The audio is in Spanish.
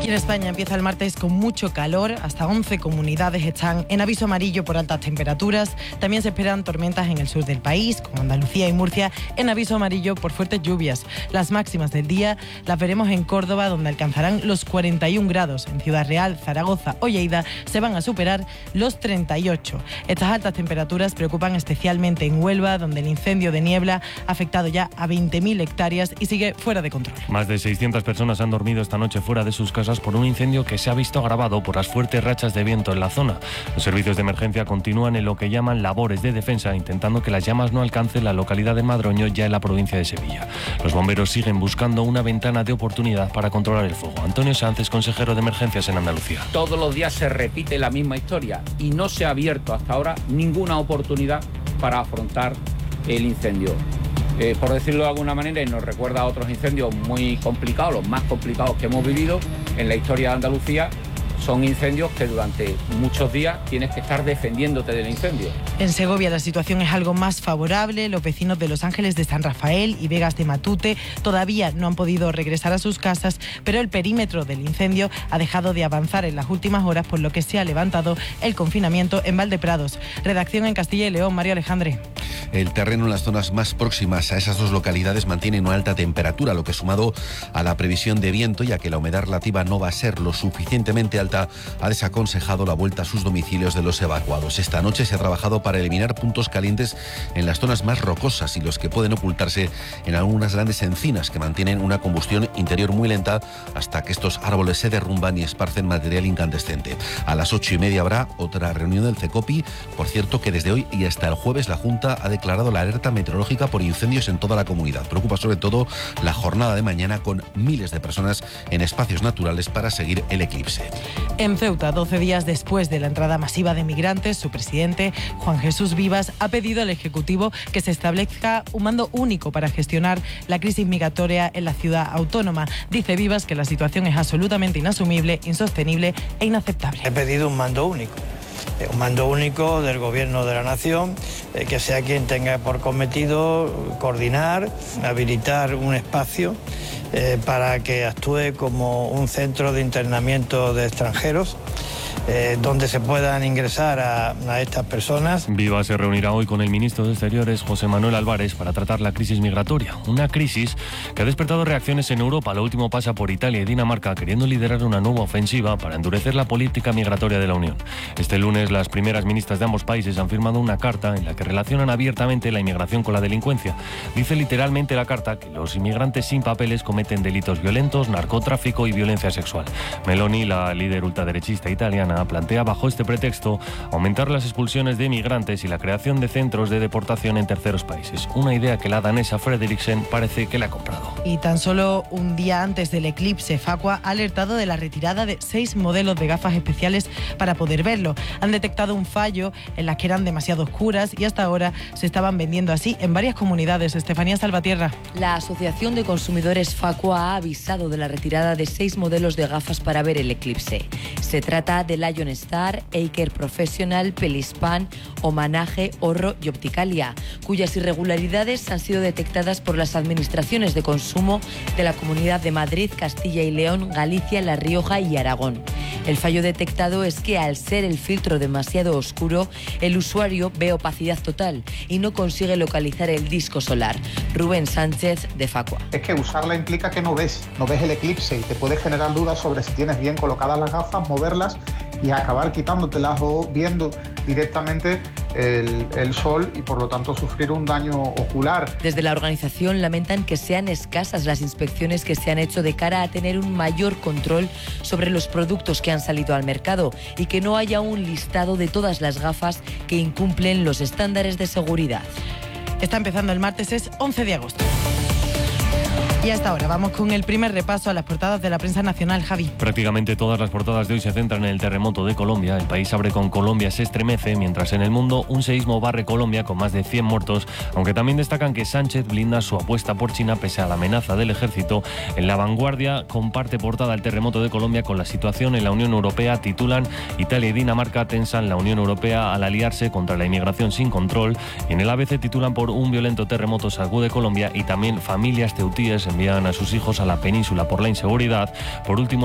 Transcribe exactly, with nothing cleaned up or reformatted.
Y en España empieza el martes con mucho calor. Hasta once comunidades están en aviso amarillo por altas temperaturas. También se esperan tormentas en el sur del país, como Andalucía y Murcia, en aviso amarillo por fuertes lluvias. Las máximas del día las veremos en Córdoba, donde alcanzarán los cuarenta y un grados. En Ciudad Real, Zaragoza o Lleida se van a superar los treinta y ocho. Estas altas temperaturas preocupan especialmente en Huelva, donde el incendio de niebla ha afectado ya a veinte mil hectáreas y sigue fuera de control. Más de seiscientas personas han dormido esta noche fuera de sus casas por un incendio que se ha visto agravado por las fuertes rachas de viento en la zona. Los servicios de emergencia continúan en lo que llaman labores de defensa, intentando que las llamas no alcancen la localidad de Madroño, ya en la provincia de Sevilla. Los bomberos siguen buscando una ventana de oportunidad para controlar el fuego. Antonio Sánchez, consejero de emergencias en Andalucía. Todos los días se repite la misma historia y no se ha abierto hasta ahora ninguna oportunidad para afrontar el incendio. Eh, por decirlo de alguna manera, y nos recuerda a otros incendios muy complicados, los más complicados que hemos vivido en la historia de Andalucía. Son incendios que durante muchos días tienes que estar defendiéndote del incendio. En Segovia la situación es algo más favorable. Los vecinos de Los Ángeles de San Rafael y Vegas de Matute todavía no han podido regresar a sus casas, pero el perímetro del incendio ha dejado de avanzar en las últimas horas, por lo que se ha levantado el confinamiento en Valdeprados. Redacción en Castilla y León, Mario Alejandre. El terreno en las zonas más próximas a esas dos localidades mantiene una alta temperatura, lo que, sumado a la previsión de viento y a que la humedad relativa no va a ser lo suficientemente alta, ha desaconsejado la vuelta a sus domicilios de los evacuados. Esta noche se ha trabajado para eliminar puntos calientes en las zonas más rocosas y los que pueden ocultarse en algunas grandes encinas que mantienen una combustión interior muy lenta hasta que estos árboles se derrumban y esparcen material incandescente. A las ocho y media habrá otra reunión del CECOPI. Por cierto, que desde hoy y hasta el jueves la Junta ha declarado la alerta meteorológica por incendios en toda la comunidad. Preocupa sobre todo la jornada de mañana, con miles de personas en espacios naturales para seguir el eclipse. En Ceuta, doce días después de la entrada masiva de migrantes, su presidente, Juan Jesús Vivas, ha pedido al Ejecutivo que se establezca un mando único para gestionar la crisis migratoria en la ciudad autónoma. Dice Vivas que la situación es absolutamente inasumible, insostenible e inaceptable. He pedido un mando único. Un mando único del Gobierno de la Nación, eh, que sea quien tenga por cometido coordinar, habilitar un espacio eh, para que actúe como un centro de internamiento de extranjeros, eh, donde se puedan ingresar a, a estas personas. Vivas se reunirá hoy con el ministro de Exteriores, José Manuel Álvarez, para tratar la crisis migratoria. Una crisis que ha despertado reacciones en Europa. Lo último pasa por Italia y Dinamarca, queriendo liderar una nueva ofensiva para endurecer la política migratoria de la Unión. Este lunes, las primeras ministras de ambos países han firmado una carta en la que relacionan abiertamente la inmigración con la delincuencia. Dice literalmente la carta que los inmigrantes sin papeles cometen delitos violentos, narcotráfico y violencia sexual. Meloni, la líder ultraderechista italiana, plantea bajo este pretexto aumentar las expulsiones de inmigrantes y la creación de centros de deportación en terceros países. Una idea que la danesa Frederiksen parece que le ha comprado. Y tan solo un día antes del eclipse, Facua ha alertado de la retirada de seis modelos de gafas especiales para poder verlo. Han detectado un fallo en las que eran demasiado oscuras y hasta ahora se estaban vendiendo así en varias comunidades. Estefanía Salvatierra. La Asociación de Consumidores Facua ha avisado de la retirada de seis modelos de gafas para ver el eclipse. Se trata de Lion Star, Eiker Professional, Pelispan, Homenaje, Horro y Opticalia, cuyas irregularidades han sido detectadas por las administraciones de consumo de la Comunidad de Madrid, Castilla y León, Galicia, La Rioja y Aragón. El fallo detectado es que, al ser el filtro demasiado oscuro, el usuario ve opacidad total y no consigue localizar el disco solar. Rubén Sánchez, de Facua. Es que usarla implica que no ves, no ves el eclipse y te puede generar dudas sobre si tienes bien colocadas las gafas, moverlas y acabar quitándotelas o viendo directamente el, el sol y por lo tanto sufrir un daño ocular. Desde la organización lamentan que sean escasas las inspecciones que se han hecho de cara a tener un mayor control sobre los productos que han salido al mercado y que no haya un listado de todas las gafas que incumplen los estándares de seguridad. Está empezando el martes, es once de agosto. Y hasta ahora vamos con el primer repaso a las portadas de la prensa nacional, Javi. Prácticamente todas las portadas de hoy se centran en el terremoto de Colombia. El país abre con Colombia se estremece, mientras en el mundo un seísmo barre Colombia con más de cien muertos, aunque también destacan que Sánchez blinda su apuesta por China pese a la amenaza del ejército. En La Vanguardia comparte portada el terremoto de Colombia con la situación en la Unión Europea. Titulan: Italia y Dinamarca tensan la Unión Europea al aliarse contra la inmigración sin control. Y en el A B C titulan por un violento terremoto sacude Colombia y también familias ceutíes envían a sus hijos a la península por la inseguridad. Por último,